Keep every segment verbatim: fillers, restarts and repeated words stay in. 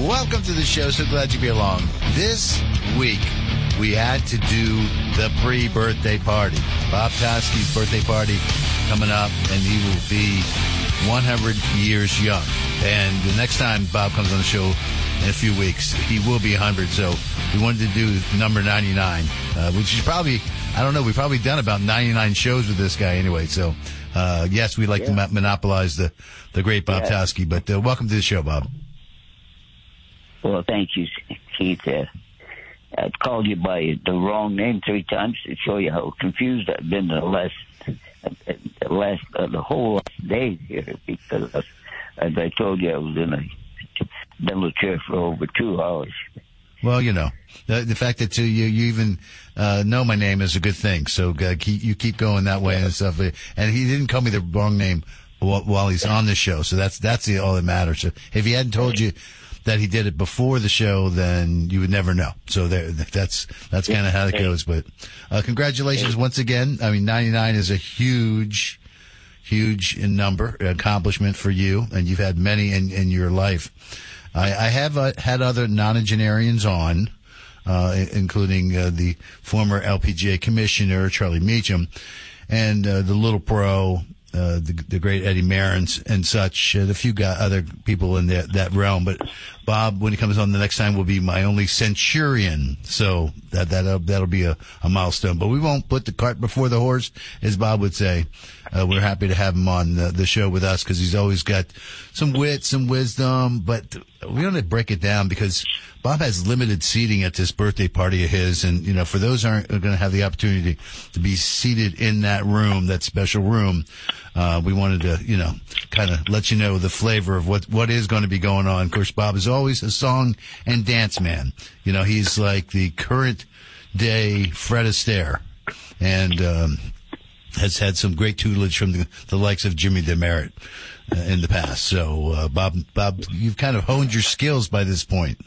Welcome to the show. So glad you be along. This week, we had to do the pre-birthday party. Bob Toski's birthday party coming up, and he will be one hundred years young. And the next time Bob comes on the show in a few weeks, he will be one hundred. So we wanted to do number ninety-nine, uh, which is probably, I don't know, we've probably done about ninety-nine shows with this guy anyway. So, uh, yes, we like yeah. to mo- monopolize the, the great Bob yeah. Toski. But uh, welcome to the show, Bob. Well, thank you, Keith. Uh, I called you by the wrong name three times to show you how confused I've been the last, uh, the last, uh, the whole last day here, because as I told you, I was in a dental chair for over two hours. Well, you know, the, the fact that uh, you you even uh, know my name is a good thing. So uh, keep, you keep going that way and stuff. And he didn't call me the wrong name while, while he's on the show, so that's that's the, all that matters. So if he hadn't told you that he did it before the show, then you would never know. So there, that's that's kind of how it goes. But uh, congratulations once again. I mean, ninety-nine is a huge, huge number, accomplishment for you, and you've had many in, in your life. I, I have uh, had other nonagenarians on, uh, including uh, the former L P G A commissioner, Charlie Meacham, and uh, the Little Pro, uh, the, the great Eddie Marins and such, uh, a few got other people in that, that realm. But Bob, when he comes on the next time, will be my only centurion. So that, that'll, that'll be a, a milestone. But we won't put the cart before the horse, as Bob would say. Uh, we're happy to have him on the, the show with us because he's always got some wit, some wisdom. But we want to break it down because Bob has limited seating at this birthday party of his. And, you know, for those who aren't going to have the opportunity to be seated in that room, that special room, uh, we wanted to, you know, kind of let you know the flavor of what, what is going to be going on. Of course, Bob is always a song and dance man. You know, he's like the current day Fred Astaire. And, um, has had some great tutelage from the, the likes of Jimmy DeMerit uh, in the past. So, uh, Bob, Bob, you've kind of honed your skills by this point.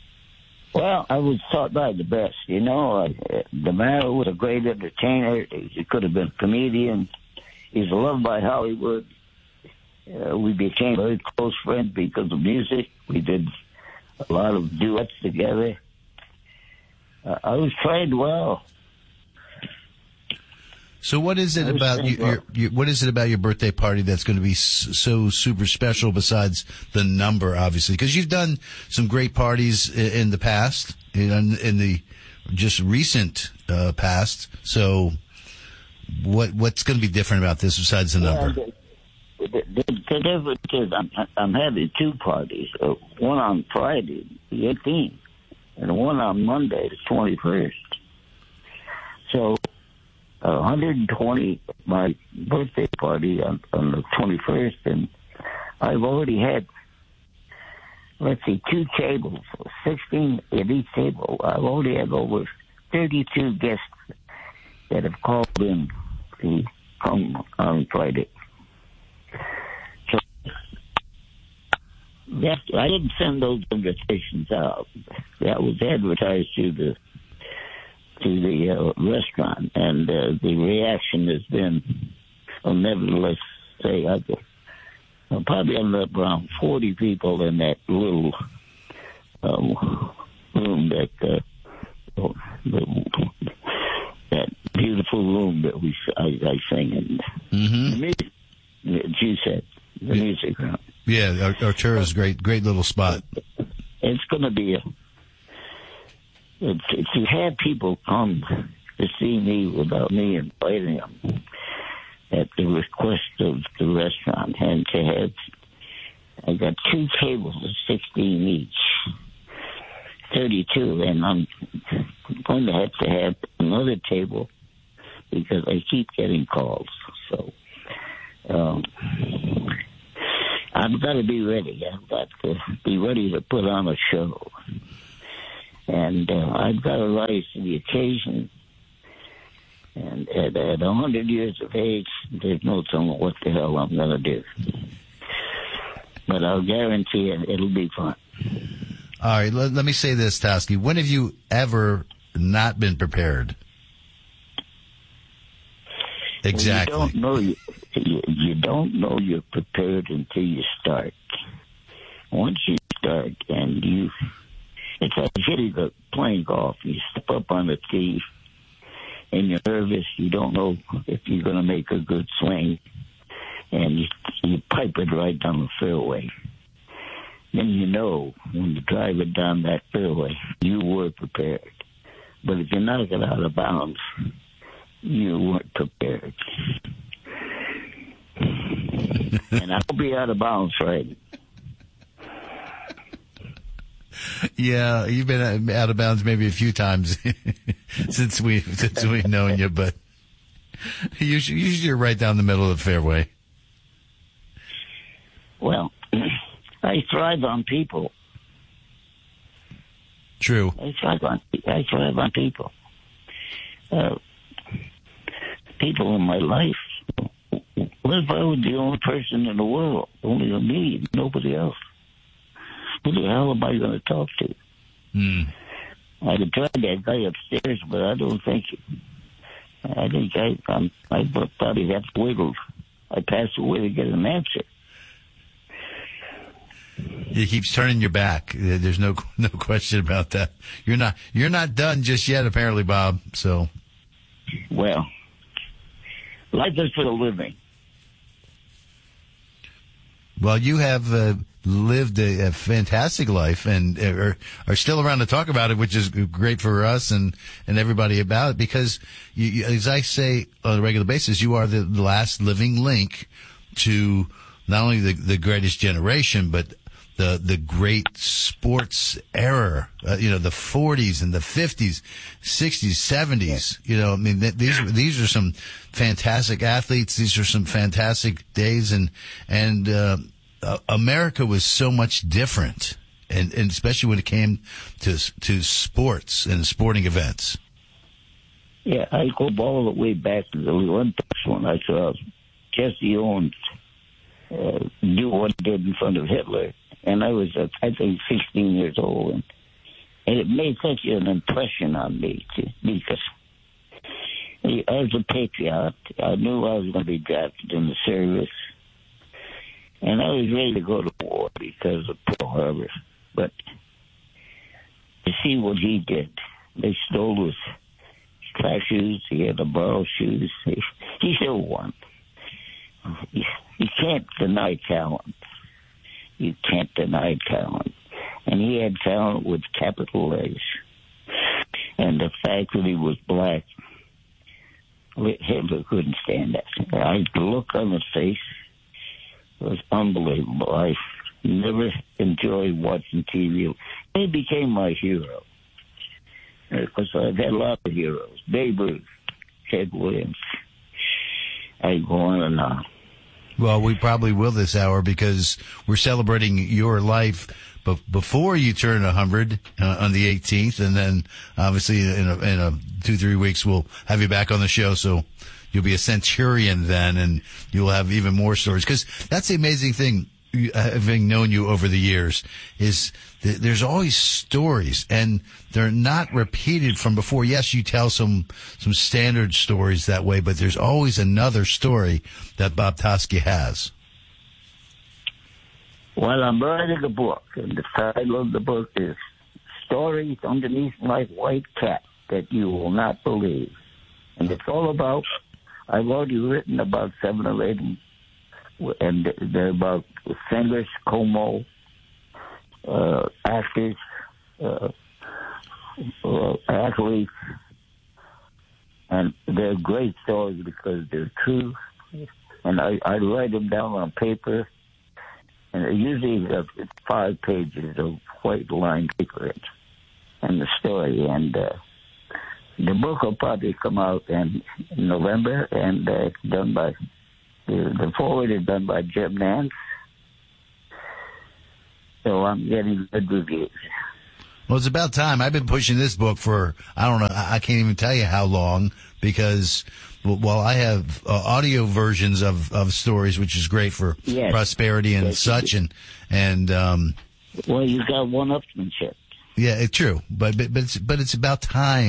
Well, I was taught by the best. You know, uh, DeMerit was a great entertainer. He could have been a comedian. He's loved by Hollywood. Uh, we became very close friends because of music. We did a lot of duets together. Uh, I was trained well. So what is it about you, your, your, what is it about your birthday party that's going to be so super special besides the number, obviously? Because you've done some great parties in, in the past, in, in the just recent uh, past. So what what's going to be different about this besides the number? Yeah, the, the, the difference is I'm, I'm having two parties, uh, one on Friday, the eighteenth, and one on Monday, the twenty-first. So Uh, one hundred twenty, my birthday party on, on the twenty-first, and I've already had, let's see, two tables, sixteen at each table. I've already had over thirty-two guests that have called in to come on Friday. So that, I didn't send those invitations out. That was advertised to the to the uh, restaurant, and uh, the reaction has been, I'll nevertheless say, I've, I'll probably end up around forty people in that little um, room, that uh, the, that beautiful room that we I, I sing in. Mm-hmm. The music, you said, the yeah. music room. Yeah, Arturo's great, great little spot. It's going to be a If, if you have people come to see me without me inviting them at the request of the restaurant, and to have, I got two tables of sixteen each, thirty-two, and I'm going to have to have another table because I keep getting calls. So um, I've got to be ready. I've got to be ready to put on a show. And uh, I've got to rise to the occasion. And at, at one hundred years of age, there's no telling what the hell I'm going to do. But I'll guarantee it, it'll be fun. All right, let, let me say this, Toski. When have you ever not been prepared? Exactly. You don't know you, you, you don't know you're prepared until you start. Once you start and you you, it's like hitting a playing golf. You step up on the tee, and you're nervous. You don't know if you're going to make a good swing, and you, you pipe it right down the fairway. Then you know when you drive it down that fairway, you were prepared. But if you knock it out of bounds, you weren't prepared. And I'll be out of bounds, right? Yeah, you've been out of bounds maybe a few times since we since we've known you, but usually, usually you're right down the middle of the fairway. Well, I thrive on people. True. I thrive on I thrive on people. Uh, people in my life. What if I was the only person in the world? Only me, nobody else. Who the hell am I going to talk to? Mm. I could try that guy upstairs, but I don't think. I think I I'm, I probably have to wait till I pass away to get an answer. It keeps turning your back. There's no no question about that. You're not you're not done just yet, apparently, Bob. So, well, life is for the living. Well, you have uh, lived a, a fantastic life and are, are still around to talk about it, which is great for us and, and everybody about it because, you, you, as I say on a regular basis, you are the last living link to not only the, the greatest generation, but the the great sports era, uh, you know, the forties and the fifties, sixties, seventies. You know, I mean, th- these these are some fantastic athletes. These are some fantastic days, and and uh, uh, America was so much different, and, and especially when it came to to sports and sporting events. Yeah, I go all the way back to the Olympics when I saw Jesse Owens uh, do what he did in front of Hitler. And I was, uh, I think, sixteen years old. And, and it made such an impression on me, too, because as a patriot, I knew I was going to be drafted in the service. And I was ready to go to war because of Pearl Harbor. But to see what he did, they stole his track shoes. He had to borrow shoes. He, he still won. You, you can't deny talent. You can't deny talent. And he had talent with capital A's. And the fact that he was black, Hitler couldn't stand that. I, the look on his face was unbelievable. I never enjoyed watching T V. He became my hero. Because I've had a lot of heroes. Babe Ruth, Ted Williams. I go on and on. Well, we probably will this hour because we're celebrating your life be- before you turn one hundred uh, on the eighteenth. And then, obviously, in, a, in a two, three weeks, we'll have you back on the show. So you'll be a centurion then, and you'll have even more stories. Because that's the amazing thing, having known you over the years, is that there's always stories, and they're not repeated from before. Yes, you tell some some standard stories that way, but there's always another story that Bob Toski has. Well, I'm writing a book, and the title of the book is Stories Underneath My White Cap That You Will Not Believe. And it's all about, I've already written about seven or eight, and they're about singers, Como, uh, actors, uh, uh, athletes, and they're great stories because they're true. And I, I write them down on paper, and usually it's five pages of white line paper and the story. And uh, the book will probably come out in November, and uh, it's done by the, the forward is done by Jim Nance. So I'm getting good reviews. Well, it's about time. I've been pushing this book for, I don't know, I can't even tell you how long, because while I have uh, audio versions of, of stories, which is great for yes. prosperity and yes, such, and, and, um, well, you got one-upmanship. Yeah, it's true, but but but it's, but it's about time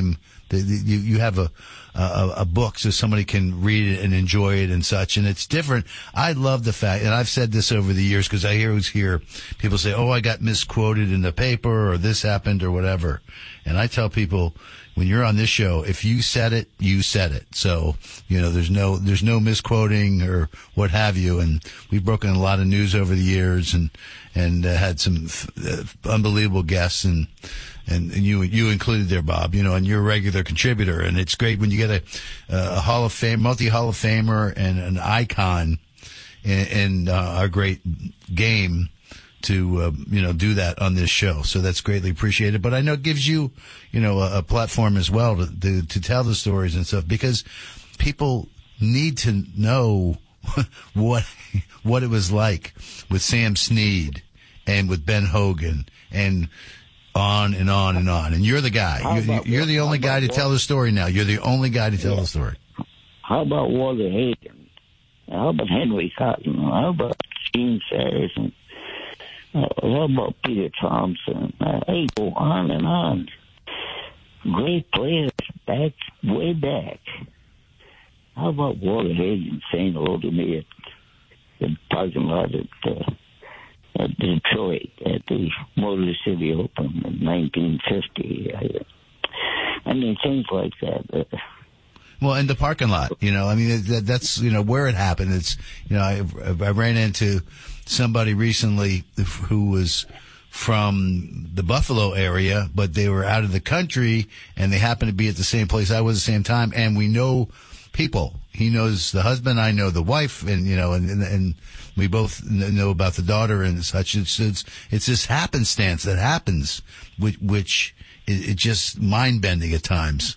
the, the, you you have a, a a book so somebody can read it and enjoy it and such, and it's different. I love the fact, and I've said this over the years because I always hear people say, "Oh, I got misquoted in the paper," or "This happened," or whatever, and I tell people, when you're on this show, if you said it, you said it. So, you know, there's no, there's no misquoting or what have you. And we've broken a lot of news over the years and, and uh, had some uh, unbelievable guests and, and, and you, you included there, Bob, you know, and you're a regular contributor. And it's great when you get a, a Hall of Fame, multi-Hall of Famer and an icon in, in uh, our great game to, uh, you know, do that on this show. So that's greatly appreciated. But I know it gives you, you know, a, a platform as well to, to, to tell the stories and stuff, because people need to know what, what it was like with Sam Snead and with Ben Hogan and on and on and on. And you're the guy. You're, you're the only guy to tell the story now. You're the only guy to tell yeah. the story. How about Walter Hagen? How about Henry Cotton? How about Gene Ferris? And Uh, how about Peter Thompson? Uh, I go on and on. Great players back, way back. How about Walter Hagen saying hello to me at the parking lot at, uh, at Detroit at the Motor City Open in nineteen fifty? I, I mean, things like that. Uh, Well, in the parking lot, you know, I mean, that, that's, you know, where it happened. It's, you know, I, I ran into somebody recently who was from the Buffalo area, but they were out of the country and they happened to be at the same place I was at the same time. And we know people. He knows the husband. I know the wife, and, you know, and, and, and we both know about the daughter and such. It's, it's, it's this happenstance that happens, which, which is, it's just mind bending at times.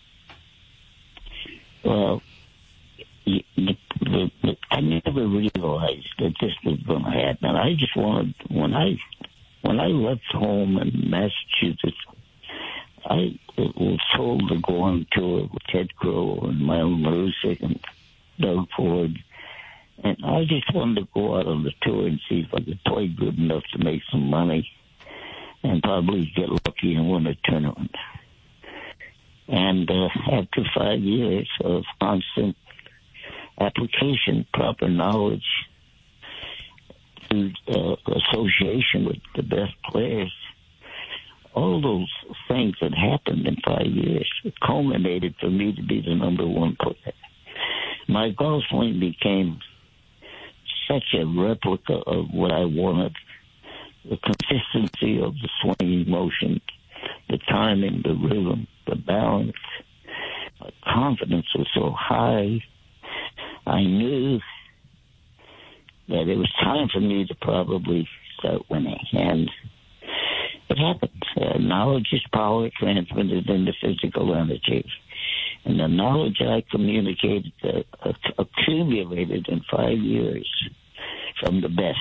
Well, you, you, you, you, I never realized that this was going to happen. I just wanted, when I when I left home in Massachusetts, I was told to go on tour with Ted Crow and Mile Marusik and Doug Ford. And I just wanted to go out on the tour and see if I could play good enough to make some money and probably get lucky and win a tournament. And uh, after five years of constant application, proper knowledge, to, uh, association with the best players, all those things that happened in five years culminated for me to be the number one player. My golf swing became such a replica of what I wanted. The consistency of the swinging motion, the timing, the rhythm, the balance. My confidence was so high. I knew that it was time for me to probably start winning. And it happened. Uh, knowledge is power transmitted into physical energy. And the knowledge I communicated, uh, accumulated in five years from the best,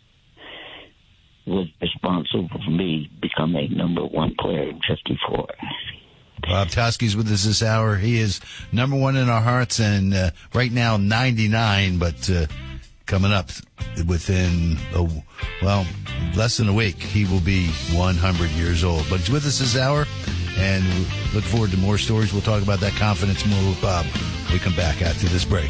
was responsible for me becoming number one player in fifty-four. Bob Toski's with us this hour. He is number one in our hearts, and uh, right now ninety-nine, but uh, coming up within, a, well, less than a week, he will be one hundred years old. But he's with us this hour, and we look forward to more stories. We'll talk about that confidence more with Bob when we come back after this break.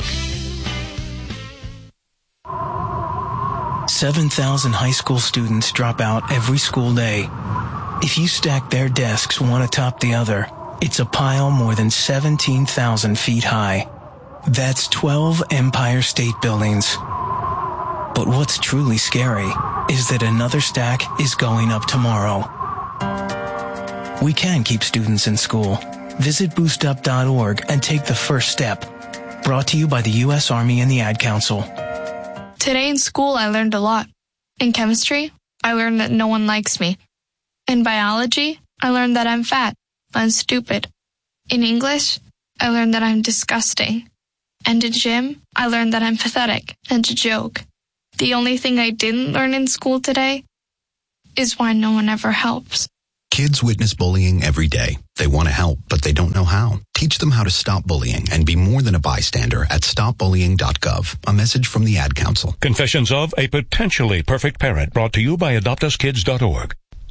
seven thousand high school students drop out every school day. If you stack their desks one atop the other, it's a pile more than seventeen thousand feet high. That's twelve Empire State Buildings. But what's truly scary is that another stack is going up tomorrow. We can keep students in school. Visit boost up dot org and take the first step. Brought to you by the U S Army and the Ad Council. Today in school, I learned a lot. In chemistry, I learned that no one likes me. In biology, I learned that I'm fat and stupid. In English, I learned that I'm disgusting. And in gym, I learned that I'm pathetic and a joke. The only thing I didn't learn in school today is why no one ever helps. Kids witness bullying every day. They want to help, but they don't know how. Teach them how to stop bullying and be more than a bystander at stop bullying dot gov. A message from the Ad Council. Confessions of a Potentially Perfect Parent, brought to you by adopt us kids dot org.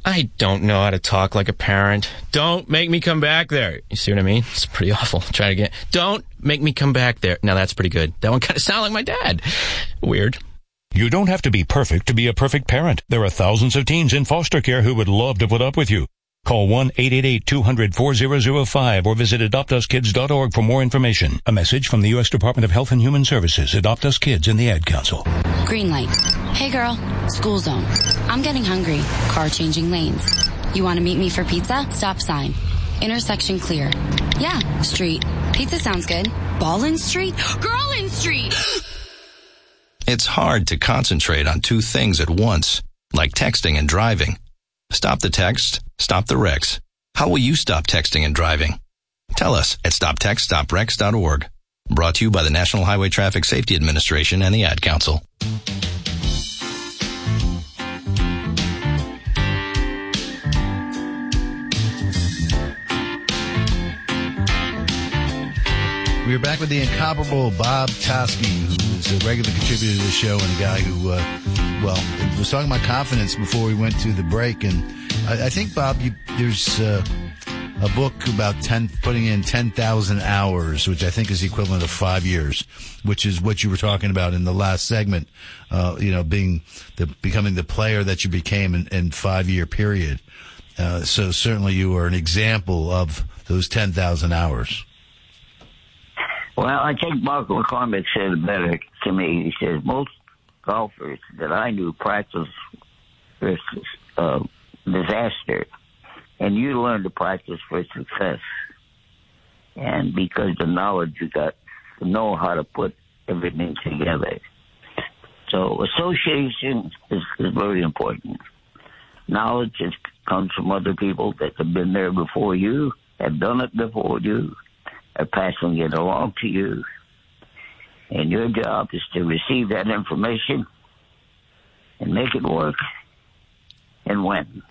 I don't know how to talk like a parent. Don't make me come back there. You see what I mean? It's pretty awful. Try it again. Don't make me come back there. Now that's pretty good. That one kind of sounded like my dad. Weird. You don't have to be perfect to be a perfect parent. There are thousands of teens in foster care who would love to put up with you. Call one eight eight eight, two hundred, four zero zero five or visit adopt us kids dot org for more information. A message from the U S Department of Health and Human Services, Adopt Us Kids, and the Ad Council. Green light. Hey girl, school zone. I'm getting hungry. Car changing lanes. You want to meet me for pizza? Stop sign. Intersection clear. Yeah, street. Pizza sounds good. Ballin Street? Girlin Street! It's hard to concentrate on two things at once, like texting and driving. Stop the text, stop the wrecks. How will you stop texting and driving? Tell us at stop text stop wrecks dot org. Brought to you by the National Highway Traffic Safety Administration and the Ad Council. We're back with the incomparable Bob Toski, who is a regular contributor to the show and a guy who, uh, well, was talking about confidence before we went to the break. And I, I think, Bob, you, there's uh, a book about ten, putting in ten thousand hours, which I think is the equivalent of five years, which is what you were talking about in the last segment, uh, you know, being the, becoming the player that you became in, in five-year period. Uh, so certainly you are an example of those ten thousand hours. Well, I think Mark McCormick said it better to me. He says most golfers that I knew practice for uh, disaster, and you learn to practice for success. And because the knowledge you got to know how to put everything together. So association is, is very important. Knowledge is, comes from other people that have been there before you, have done it before you, are passing it along to you. And your job is to receive that information and make it work and win.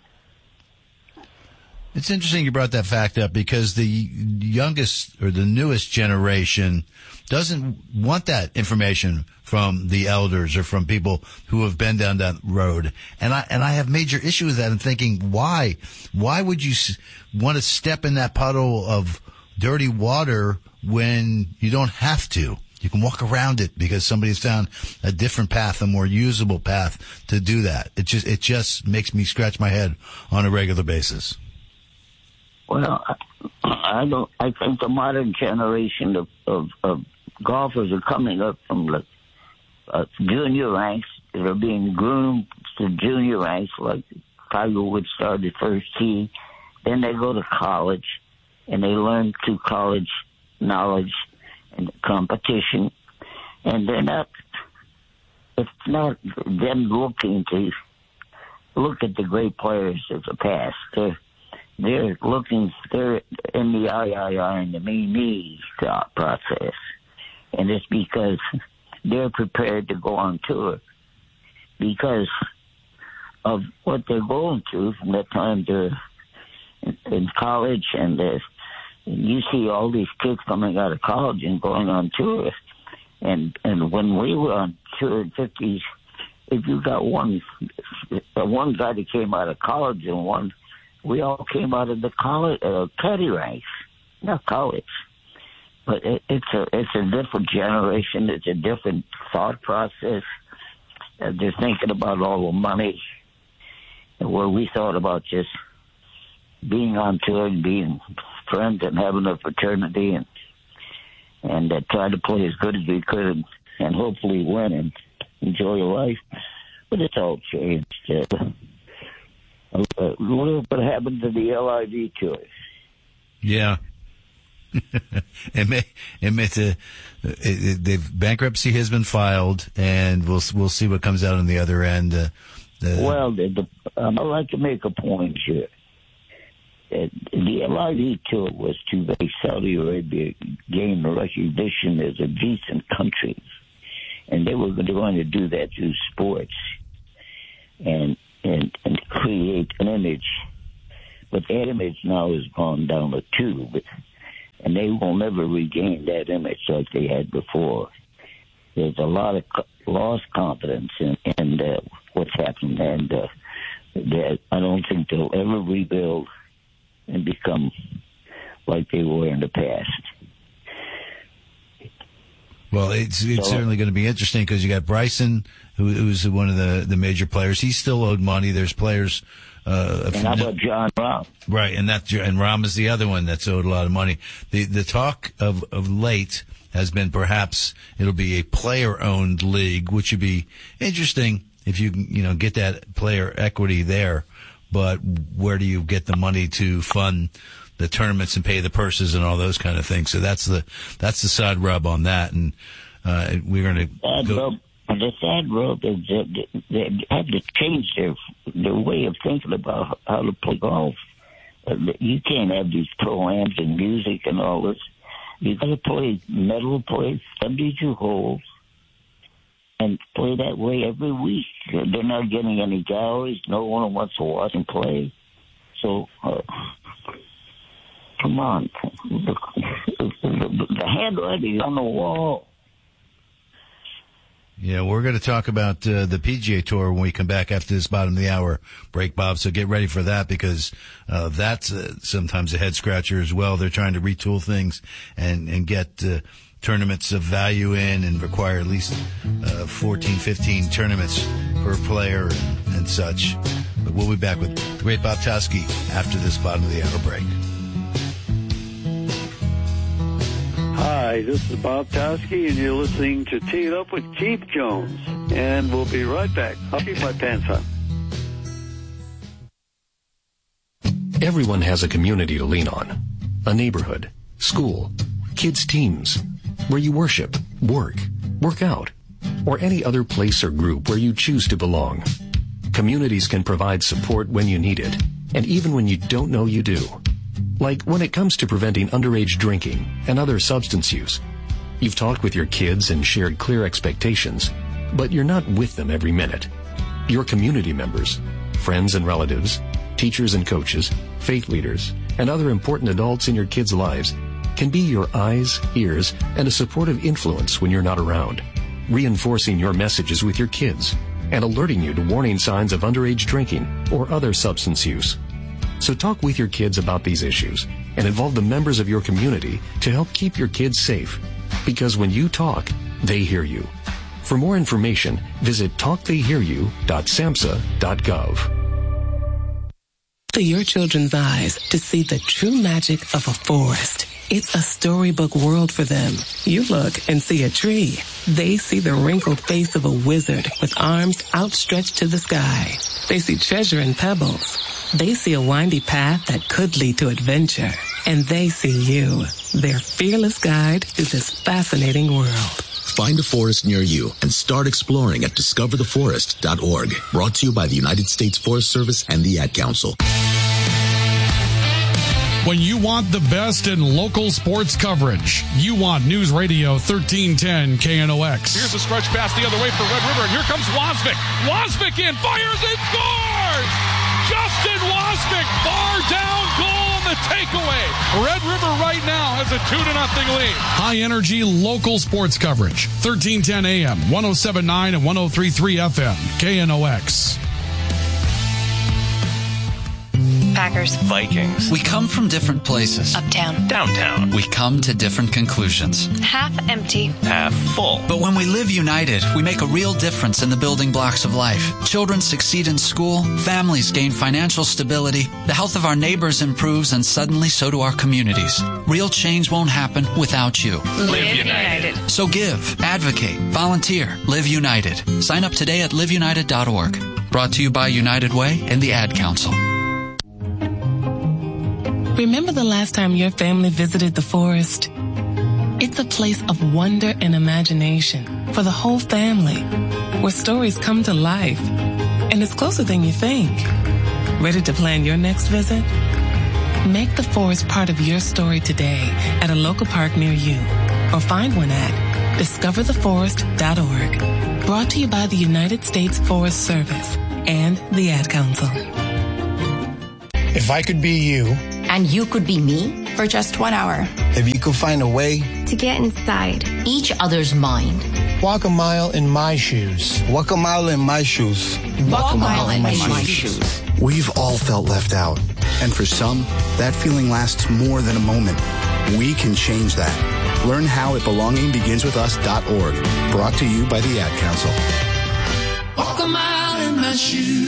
It's interesting you brought that fact up because the youngest or the newest generation doesn't want that information from the elders or from people who have been down that road. And I, and I have major issue with that. I'm thinking, why? Why would you want to step in that puddle of dirty water when you don't have to? You can walk around it because somebody's found a different path, a more usable path to do that. It just, it just makes me scratch my head on a regular basis. Well, I don't, I think the modern generation of, of, of golfers are coming up from the uh, junior ranks that are being groomed to junior ranks, like Tiger Woods started first tee. Then they go to college and they learn through college knowledge and competition, and they're not, it's not them looking to look at the great players of the past. They're, they're looking, they're in the I, I, I, and the me, me thought process. And it's because they're prepared to go on tour because of what they're going through from the time they're in, in college, and they're you see all these kids coming out of college and going on tour. And and when we were on tour in fifties, if you got one one guy that came out of college and one, we all came out of the college uh, caddy ranks, not college. But it, it's a it's a different generation. It's a different thought process. Uh, they're thinking about all the money, and where we thought about just being on tour and being friends and having a fraternity and and uh, try to play as good as we could and, and hopefully win and enjoy your life. But it's all changed. Uh, uh, look what happened to the L I V tour. Yeah. it may, it may, uh, it, it, bankruptcy has been filed, and we'll we'll see what comes out on the other end. Uh, the, well, the, the, um, I'd like to make a point here. The L I V tour was to make Saudi Arabia gain recognition as a decent country, and they were going to do that through sports and and and create an image. But that image now has gone down the tube, and they will never regain that image like they had before. There's a lot of lost confidence in, in uh, what's happened, and uh, that I don't think they'll ever rebuild and become like they were in the past. Well, it's it's So- certainly going to be interesting because you got Bryson, who, who's one of the, the major players. He's still owed money. There's players. Uh, And how about John Rahm? Right, and that and Rahm is the other one that's owed a lot of money. The the talk of, of late has been perhaps it'll be a player owned league, which would be interesting if you can, you know, get that player equity there. But where do you get the money to fund the tournaments and pay the purses and all those kind of things? So that's the that's the side rub on that, and uh, we're going Sad to. rub, the sad rub is that they, they have to change their their way of thinking about how to play golf. Uh, You can't have these pro-ams and music and all this. You got to play metal, play seventy-two holes, and play that way every week. They're not getting any galleries. No one wants to watch them play. So, uh, come on. The, the, the handwriting is on the wall. Yeah, we're going to talk about uh, the P G A Tour when we come back after this bottom of the hour break, Bob. So get ready for that because uh, that's uh, sometimes a head scratcher as well. They're trying to retool things and, and get uh, tournaments of value in and require at least uh, fourteen, fifteen tournaments per player and, and such. But we'll be back with the great Bob Towski after this bottom of the hour break. Hi, this is Bob Towski, and you're listening to Tee It Up with Keith Jones. And we'll be right back. I'll keep my pants on. Everyone has a community to lean on. A neighborhood, school, kids' teams, where you worship, work, work out, or any other place or group where you choose to belong. Communities can provide support when you need it, and even when you don't know you do. Like when it comes to preventing underage drinking and other substance use. You've talked with your kids and shared clear expectations, but you're not with them every minute. Your community members, friends and relatives, teachers and coaches, faith leaders, and other important adults in your kids' lives can be your eyes, ears, and a supportive influence when you're not around, reinforcing your messages with your kids and alerting you to warning signs of underage drinking or other substance use. So talk with your kids about these issues and involve the members of your community to help keep your kids safe. Because when you talk, they hear you. For more information, visit talk they hear you dot samhsa dot gov. To your children's eyes to see the true magic of a forest. It's a storybook world for them. You look and see a tree. They see the wrinkled face of a wizard with arms outstretched to the sky. They see treasure in pebbles. They see a windy path that could lead to adventure. And they see you, their fearless guide through this fascinating world. Find a forest near you and start exploring at discover the forest dot org. Brought to you by the United States Forest Service and the Ad Council. When you want the best in local sports coverage, you want News Radio thirteen ten K N O X. Here's a stretch pass the other way for Red River, and here comes Wasvik. Wasvik in, fires and scores! Justin Wasvik, bar down goal on the takeaway. Red River right now has a two to nothing lead. High energy local sports coverage. thirteen ten A M, one oh seven point nine and one oh three point three F M. K N O X. Packers. Vikings. We come from different places. Uptown. Downtown. We come to different conclusions. Half empty. Half full. But when we live united, we make a real difference in the building blocks of life. Children succeed in school, families gain financial stability, the health of our neighbors improves, and suddenly so do our communities. Real change won't happen without you. Live United. So give, advocate, volunteer, live united. Sign up today at live united dot org. Brought to you by United Way and the Ad Council. Remember the last time your family visited the forest? It's a place of wonder and imagination for the whole family, where stories come to life, and it's closer than you think. Ready to plan your next visit? Make the forest part of your story today at a local park near you, or find one at discover the forest dot org. Brought to you by the United States Forest Service and the Ad Council. If I could be you, and you could be me, for just one hour. If you could find a way to get inside each other's mind. Walk a mile in my shoes. Walk a mile in my shoes. Walk, Walk a mile, mile in my, my shoes. shoes. We've all felt left out. And for some, that feeling lasts more than a moment. We can change that. Learn how at belonging begins with us dot org. Brought to you by the Ad Council. Walk a mile in my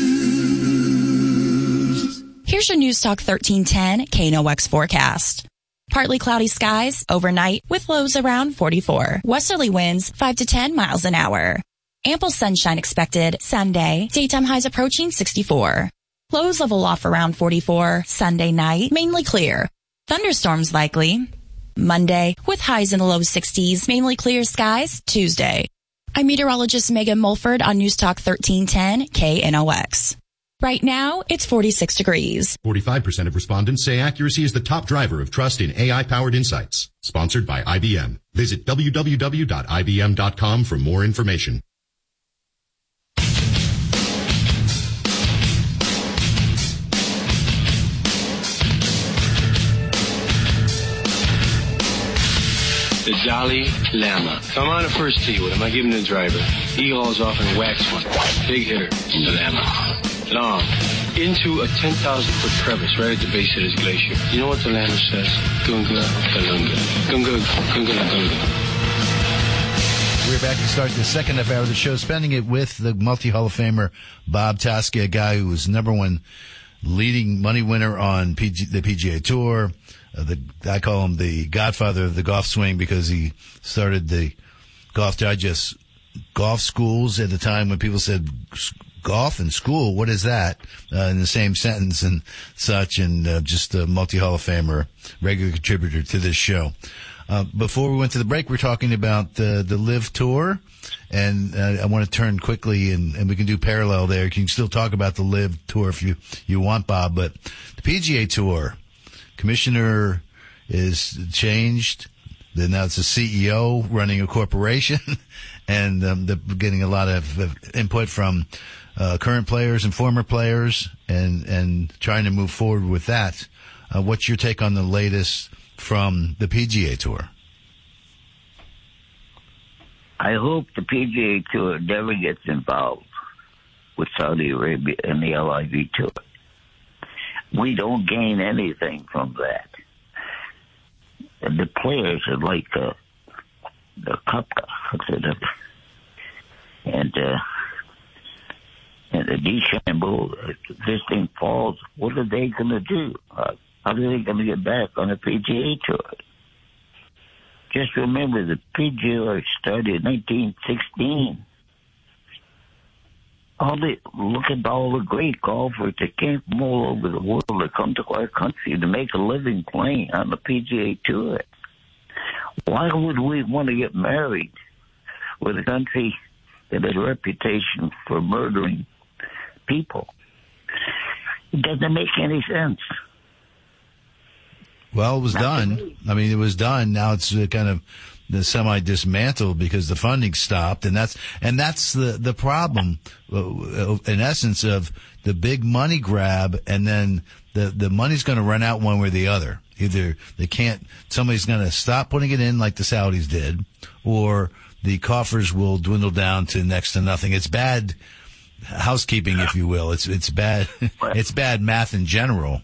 shoes. Here's your News Talk thirteen ten K N O X forecast. Partly cloudy skies overnight with lows around forty-four. Westerly winds five to ten miles an hour. Ample sunshine expected Sunday. Daytime highs approaching sixty-four. Lows level off around forty-four. Sunday night, mainly clear. Thunderstorms likely. Monday, with highs in the low sixties, mainly clear skies. Tuesday. I'm meteorologist Megan Mulford on News Talk thirteen ten K N O X. Right now, it's forty-six degrees. forty-five percent of respondents say accuracy is the top driver of trust in A I-powered insights. Sponsored by I B M. Visit w w w dot i b m dot com for more information. The Dalai Lama. So I'm on a first tee with him. I give him the driver. He hauls off and whacks one. Big hitter, the Lama. Long. Into a ten thousand foot crevice right at the base of this glacier. You know what the Lama says? Gunga Galunga. Gunga Gunga Gunga. We're back to start the second half hour of the show, spending it with the multi-Hall of Famer Bob Toski, a guy who was number one leading money winner on P G, the P G A Tour. Uh, the, I call him the godfather of the golf swing because he started the Golf Digest golf schools at the time when people said golf and school, what is that? Uh, in the same sentence and such, and uh, just a multi-Hall of Famer, regular contributor to this show. Uh, before we went to the break, we were talking about uh, the Live Tour, and uh, I want to turn quickly, and, and we can do parallel there. You can still talk about the Live Tour if you, you want, Bob, but the P G A Tour, commissioner is changed. Then now it's a C E O running a corporation, and um, they're getting a lot of uh, input from uh, current players and former players, and, and trying to move forward with that. Uh, what's your take on the latest from the P G A Tour? I hope the P G A Tour never gets involved with Saudi Arabia and the L I V Tour. We don't gain anything from that. And the players are like uh, the Kupka, and uh, and the DeChambeau. If this thing falls, what are they going to do? Uh, how are they going to get back on the P G A Tour? Just remember, the P G A started in nineteen sixteen. All the, look at all the great golfers that came from all over the world that come to our country to make a living playing on the P G A Tour. Why would we want to get married with a country that has a reputation for murdering people? It doesn't make any sense. Well, it was done. I mean, it was done. Now it's uh, kind of the semi-dismantled because the funding stopped, and that's and that's the the problem, uh, in essence, of the big money grab, and then the the money's going to run out one way or the other. Either they can't, somebody's going to stop putting it in like the Saudis did, or the coffers will dwindle down to next to nothing. It's bad housekeeping, if you will. It's it's bad it's bad math in general.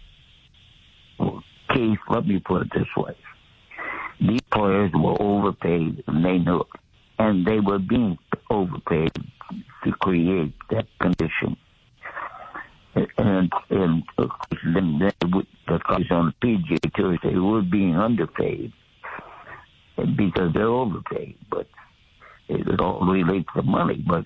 Keith, let me put it this way. These players were overpaid, and they knew it. And they were being overpaid to create that condition. And, and of course, then they would, the guys on the P G A Tour, they were being underpaid because they're overpaid. But it all relates to money. But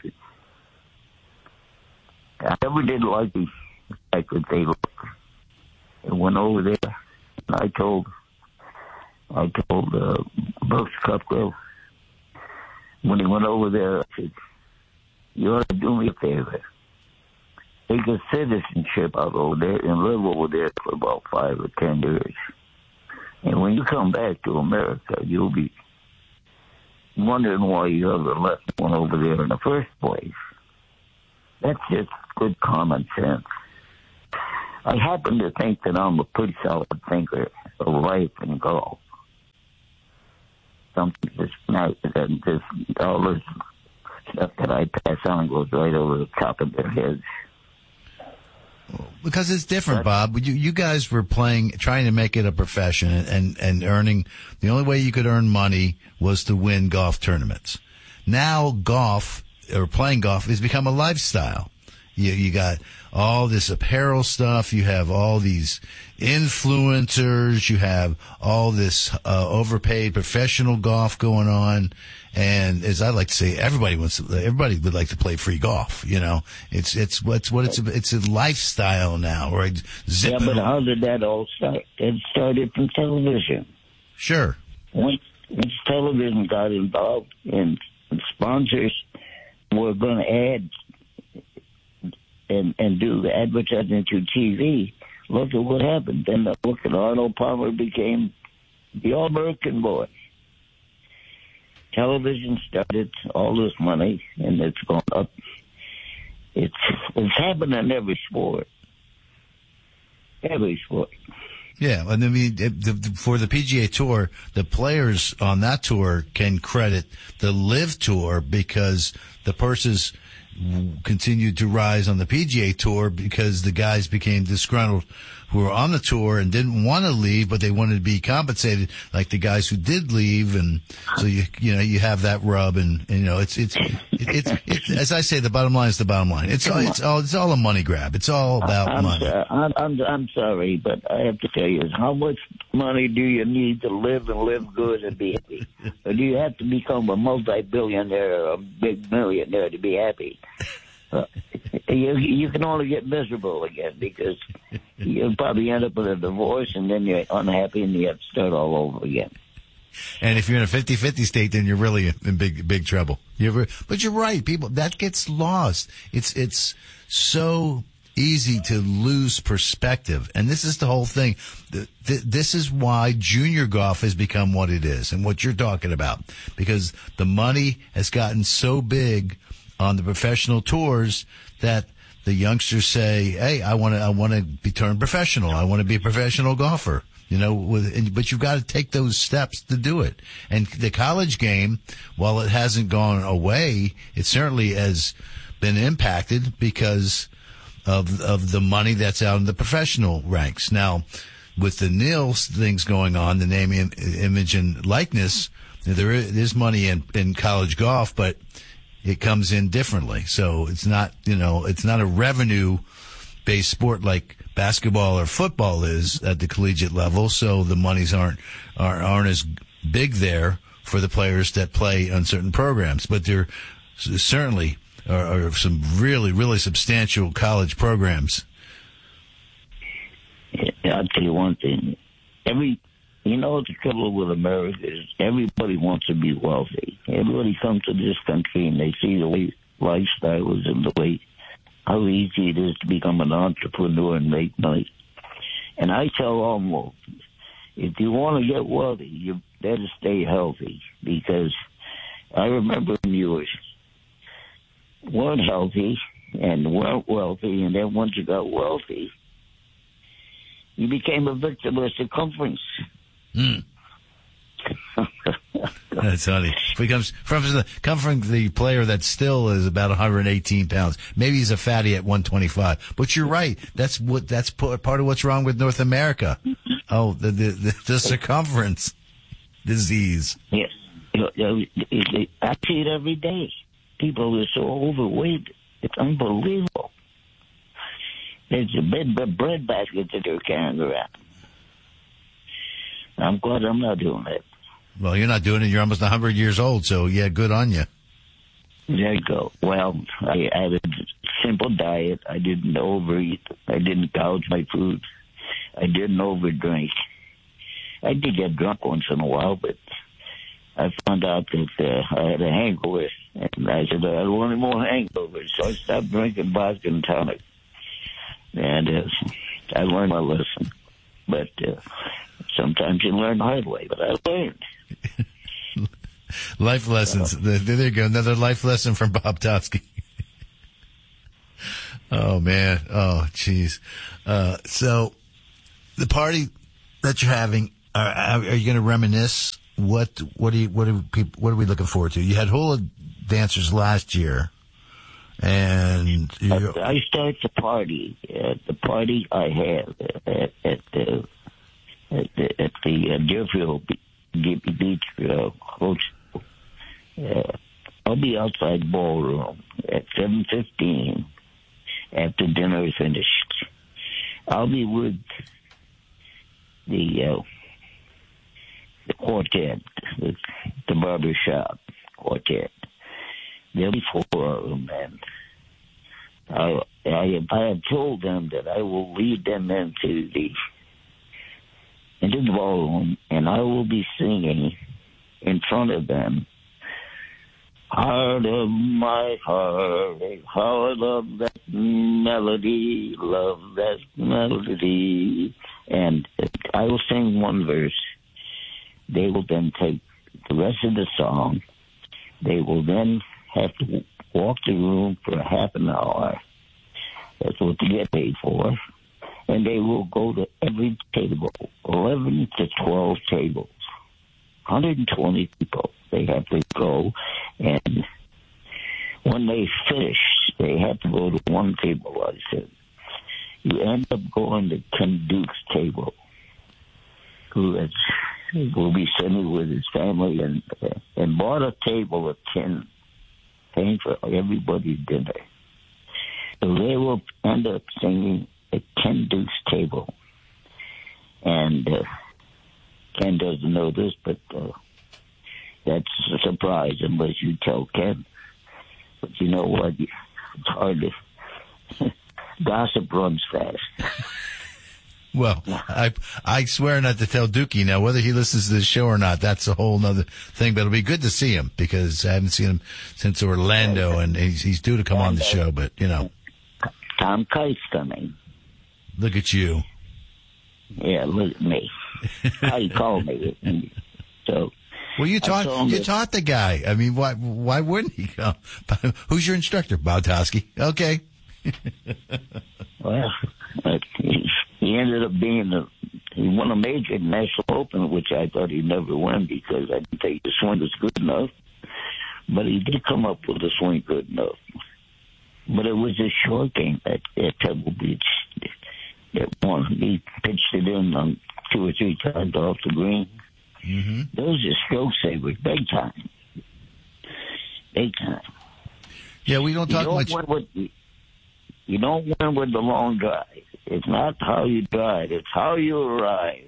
I never did like the fact that they looked. They went over there, and I told I told uh, Brooks Koepka when he went over there, I said, you ought to do me a favor. Take a citizenship out over there and live over there for about five or ten years. And when you come back to America, you'll be wondering why you ever left one over there in the first place. That's just good common sense. I happen to think that I'm a pretty solid thinker of life and golf. Something just not that just all this stuff that I pass on goes right over the top of their heads. Because it's different, Bob. You, you guys were playing, trying to make it a profession and, and earning, the only way you could earn money was to win golf tournaments. Now golf, or playing golf, has become a lifestyle. You, you got all this apparel stuff. You have all these influencers. You have all this uh, overpaid professional golf going on. And as I like to say, everybody wants to, everybody would like to play free golf. You know, it's it's what's what it's a, it's a lifestyle now, right? Zip yeah, but how did that all start? It started from television. Sure. Once, once television got involved and sponsors were going to add and and do the advertising to T V, look at what happened. Then look at Arnold Palmer became the All-American boy. Television started all this money, and it's gone up. It's it's happened in every sport. Every sport. Yeah, and I mean, for the P G A Tour, the players on that tour can credit the LIV Tour because the purses continued to rise on the P G A Tour because the guys became disgruntled who were on the tour and didn't want to leave, but they wanted to be compensated like the guys who did leave. And so you, you know, you have that rub and, and you know, it's, it's, it's, it's, it's, as I say, the bottom line is the bottom line. It's all, it's all, it's all a money grab. It's all about I'm money. Sorry, I'm, I'm, I'm sorry, but I have to tell you, how much money do you need to live and live good and be happy? Or do you have to become a multi-billionaire or a big millionaire to be happy? Uh, you, you can only get miserable again because you'll probably end up with a divorce and then you're unhappy and you have to start all over again. And if you're in a fifty-fifty state, then you're really in big, big trouble. You ever, but you're right, people, that gets lost. It's, it's so easy to lose perspective. And this is the whole thing. This is why junior golf has become what it is and what you're talking about, because the money has gotten so big on the professional tours that the youngsters say, "Hey, I want to, I want to be turned professional. I want to be a professional golfer." You know, with, but you've got to take those steps to do it. And the college game, while it hasn't gone away, it certainly has been impacted because of of the money that's out in the professional ranks. Now, with the N I L S things going on, the name, image, and likeness, there is money in, in college golf, but it comes in differently. So it's not, you know, it's not a revenue-based sport like basketball or football is at the collegiate level. So the monies aren't, aren't, aren't as big there for the players that play on certain programs. But there certainly are, are some really, really substantial college programs. Yeah, I'll tell you one thing. Every, You know what the trouble with America is? Everybody wants to be wealthy. Everybody comes to this country and they see the way lifestyle is and the way how easy it is to become an entrepreneur and make money. And I tell them, if you want to get wealthy, you better stay healthy, because I remember when you were, weren't healthy and weren't wealthy, and then once you got wealthy, you became a victim of circumference. Mm. That's funny. Becomes from the come from the player that still is about one hundred eighteen pounds. Maybe he's a fatty at one twenty-five. But you're right. That's what. That's part of what's wrong with North America. Oh, the the, the, the circumference disease. Yes, I see it every day. People are so overweight. It's unbelievable. There's a big bread basket that they're carrying around. I'm glad I'm not doing that. Well, you're not doing it. You're almost one hundred years old, so yeah, good on you. There you go. Well, I had a simple diet. I didn't overeat. I didn't gouge my food. I didn't overdrink. I did get drunk once in a while, but I found out that uh, I had a hangover, and I said, I don't want any more hangovers, so I stopped drinking vodka and tonic. And uh, I learned my lesson. But uh, sometimes you learn the hard way, but I learned. Life lessons. Uh, there you go. Another life lesson from Bob Toski. Oh, man. Oh, jeez. Uh, so the party that you're having, are, are you going to reminisce? What, what do you, what are people, what are we looking forward to? You had hula dancers last year. And you, I start the party. Uh, the party I have at, at the at the, at the uh, Deerfield Beach uh, Hotel. Uh, I'll be outside the ballroom at seven fifteen after dinner is finished. I'll be with the uh, the quartet, the, the barbershop quartet. There'll be four of them, and I, I, I have told them that I will lead them into the into the ballroom, and I will be singing in front of them. Heart of my heart, how I love that melody, love that melody. And I will sing one verse. They will then take the rest of the song. They will then have to walk the room for a half an hour. That's what they get paid for. And they will go to every table, eleven to twelve tables, one hundred twenty people. They have to go, and when they finish, they have to go to one table, I said. You end up going to Ken Duke's table, who is, will be sitting with his family, and, uh, and bought a table of ten, paying for everybody's dinner. So they will end up singing at Ken Duke's table. And uh, Ken doesn't know this, but... Uh, That's a surprise unless you tell Ken. But you know what? It's hard to... Gossip runs fast. Well, I I swear not to tell Dookie now whether he listens to the show or not. That's a whole other thing. But it'll be good to see him because I haven't seen him since Orlando, and he's he's due to come on the show. But you know, Tom Kite's coming. Look at you. Yeah, look at me. How you call me? So. Well, you taught you taught the guy. I mean, why why wouldn't he come? Who's your instructor, Bałtycki? Okay. Well, he, he ended up being a he won a major national open, which I thought he'd never win because I didn't think the swing was good enough. But he did come up with a swing good enough. But it was a short game at, at Pebble Beach that won. He pitched it in on two or three times off the green. Mm-hmm. Those are stroke savers, big time. Big time. Yeah, we don't talk you don't much. Win with, you don't win with the long drive. It's not how you drive, it's how you arrive.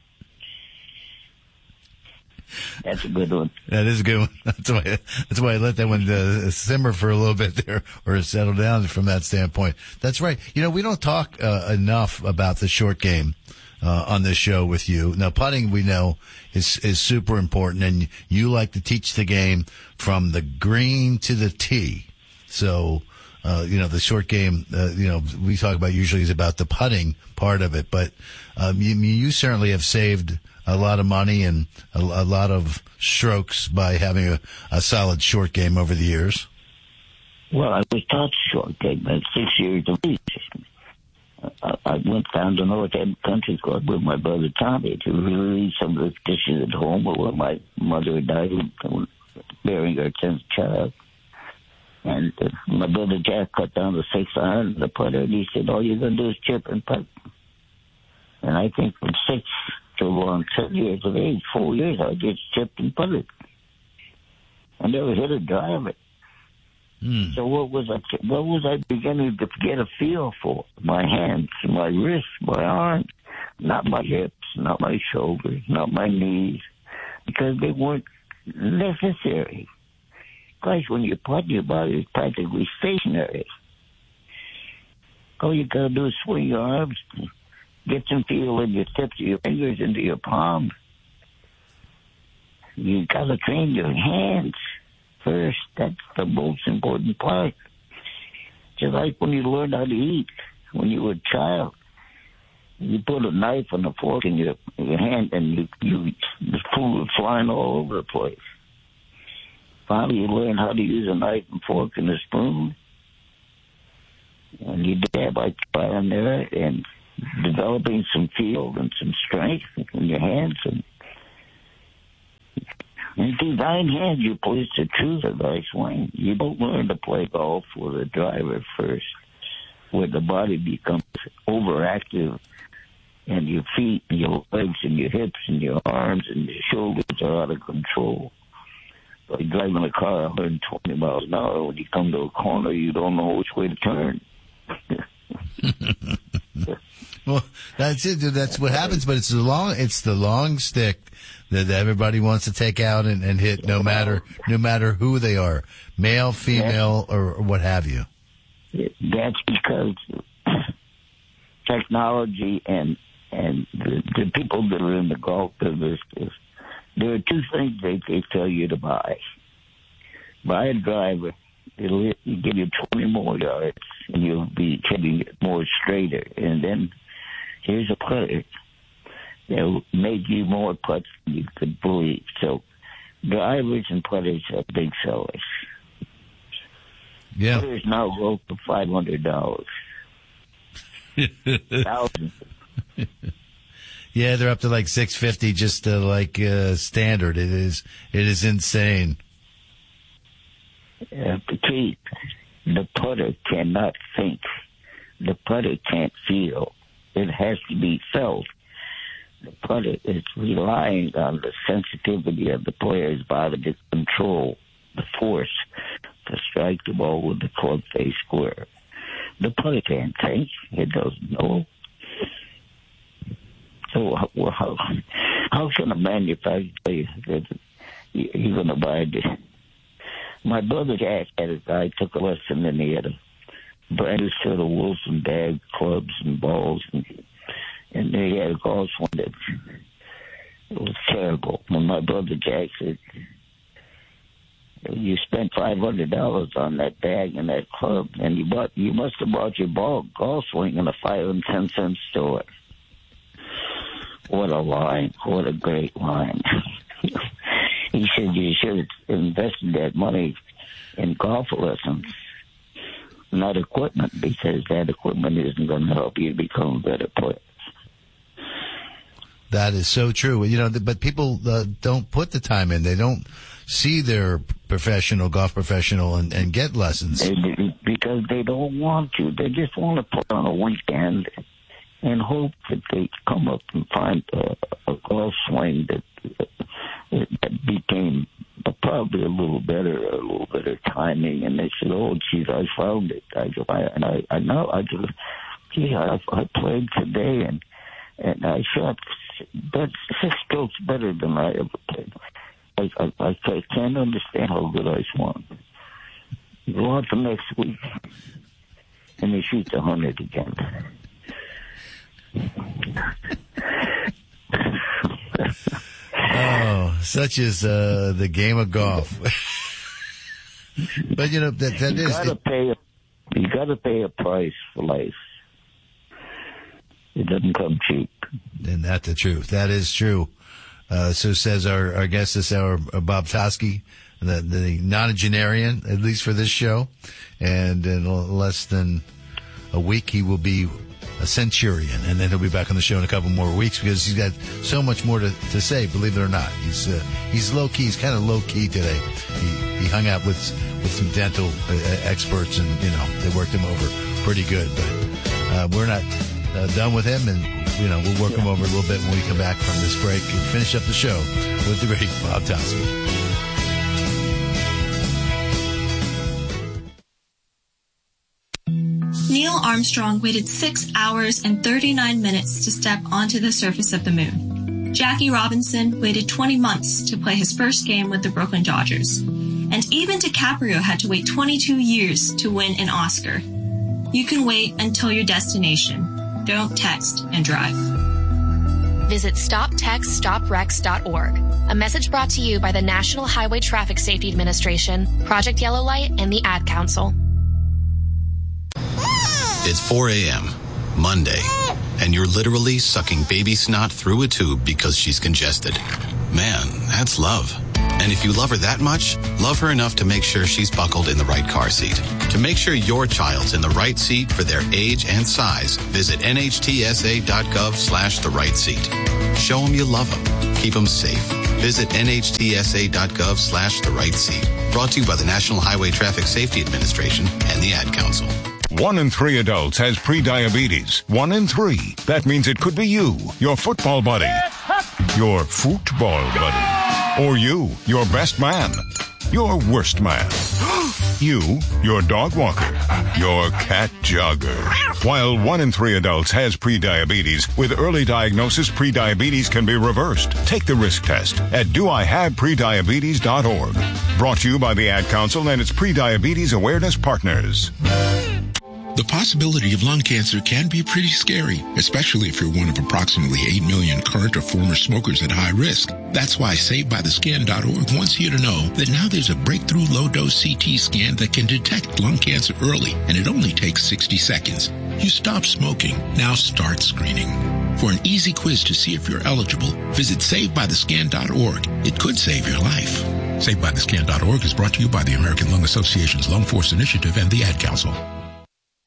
That's a good one. That is a good one. That's why, that's why I let that one uh, simmer for a little bit there, or settle down from that standpoint. That's right. You know, we don't talk uh, enough about the short game. Uh, on this show with you. Now, putting, we know, is is super important, and you like to teach the game from the green to the tee. So, uh, you know, the short game, uh, you know, we talk about usually is about the putting part of it, but um, you, you certainly have saved a lot of money and a, a lot of strokes by having a, a solid short game over the years. Well, I was taught short game at six years of age. I went down to North End Country Club with my brother Tommy to relieve some of the dishes at home where my mother died bearing her tenth child. And uh, my brother Jack cut down the six iron and the putter, and he said, all you're going to do is chip and putt. And I think from six to around ten years of age, four years, I just chipped and putted. I never hit a driver. Mm. So what was I? What was I beginning to get a feel for? My hands, my wrists, my arms, not my hips, not my shoulders, not my knees, because they weren't necessary. Guys, when you putt, your body is practically stationary. All you gotta do is swing your arms, get some feel in your tips of your fingers into your palm. You gotta train your hands first. That's the most important part. Just like when you learn how to eat when you were a child. You put a knife and a fork in your, your hand and you, you the food was flying all over the place. Finally, you learn how to use a knife and fork and a spoon. And you do that by trial and error and developing some feel and some strength in your hands. And In design hand, you place the truth of thy swing. You don't learn to play golf with a driver first, where the body becomes overactive and your feet and your legs and your hips and your arms and your shoulders are out of control. Like driving a car one hundred twenty miles an hour, when you come to a corner, you don't know which way to turn. Well, that's it. That's what happens. But it's the long, it's the long stick that everybody wants to take out and, and hit, no matter no matter who they are, male, female, or, or what have you. That's because technology and and the, the people that are in the golf business, there are two things they, they tell you to buy. Buy a driver. It'll give you twenty more yards, and you'll be hitting it more straighter. And then here's a putter. They'll make you more putts than you could believe. So drivers and putters are big sellers. Yeah. Putters now go for five hundred dollars. Thousands. Yeah, they're up to like six fifty, just uh, like uh, standard. It is, it is insane. Uh, Keith, the putter cannot think. The putter can't feel. It has to be felt. The putter is relying on the sensitivity of the player's body to control the force to strike the ball with the club face square. The putter can't think. It doesn't know. So well, how, how can a manufacturer say that you're going to buy this? My brother Jack had a guy took a lesson, and he had a brand new set of Wilson bag clubs and balls, and and they had a golf swing that it was terrible. When my brother Jack said, "You spent five hundred dollars on that bag and that club, and you bought you must have bought your ball golf swing in a five and ten cent store." What a line! What a great line! He said you should have invested that money in golf lessons, not equipment, because that equipment isn't going to help you become a better player. That is so true. You know, but people uh, don't put the time in. They don't see their professional, golf professional, and, and get lessons. Because they don't want to. They just want to put on a weekend and hope that they come up and find a, a golf swing that that became probably a little better, a little better timing. And they said, "Oh, geez, I found it." I go, I, and I, I know, I just, gee, I, I played today, and and I shot but six strokes better than I ever played. I, I, I can't understand how good I swung. Go out the next week, and he shoots a hundred again. Oh, such is uh, the game of golf. But you know that that you is. Gotta it, pay a, you got to pay a price for life. It doesn't come cheap. And that's the truth. That is true. Uh, so says our, our guest this hour, uh, Bob Toski, the, the nonagenarian, at least for this show. And in less than a week, he will be a centurion. And then he'll be back on the show in a couple more weeks because he's got so much more to, to say, believe it or not. He's uh, he's low key. He's kind of low key today. He, he hung out with, with some dental uh, experts, and, you know, they worked him over pretty good. But uh, we're not uh, done with him, and, you know, we'll work him over a little bit when we come back from this break and finish up the show with the great Bob Toski. Neil Armstrong waited six hours and thirty-nine minutes to step onto the surface of the moon. Jackie Robinson waited twenty months to play his first game with the Brooklyn Dodgers. And even DiCaprio had to wait twenty-two years to win an Oscar. You can wait until your destination. Don't text and drive. Visit stop text stop wrecks dot org. A message brought to you by the National Highway Traffic Safety Administration, Project Yellow Light, and the Ad Council. It's four a.m., Monday, and you're literally sucking baby snot through a tube because she's congested. Man, that's love. And if you love her that much, love her enough to make sure she's buckled in the right car seat. To make sure your child's in the right seat for their age and size, visit N H T S A dot gov slash the right seat. Show them you love them. Keep them safe. Visit nhtsa.gov slash the right seat. Brought to you by the National Highway Traffic Safety Administration and the Ad Council. One in three adults has prediabetes. One in three. That means it could be you, your football buddy, your football buddy, or you, your best man, your worst man, you, your dog walker, your cat jogger. While one in three adults has prediabetes, with early diagnosis, prediabetes can be reversed. Take the risk test at do I have prediabetes dot org. Brought to you by the Ad Council and its Prediabetes Awareness Partners. The possibility of lung cancer can be pretty scary, especially if you're one of approximately eight million current or former smokers at high risk. That's why Saved By The Scan dot org wants you to know that now there's a breakthrough low-dose C T scan that can detect lung cancer early, and it only takes sixty seconds. You stop smoking. Now start screening. For an easy quiz to see if you're eligible, visit Saved By The Scan dot org. It could save your life. Saved By The Scan dot org is brought to you by the American Lung Association's Lung Force Initiative and the Ad Council.